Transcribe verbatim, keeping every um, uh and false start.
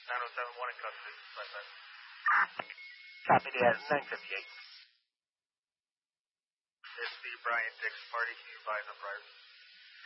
nine oh seven one in custody. Right back. Copy that. nine fifty-eight. It's the Brian Dix party. Can you advise on prior?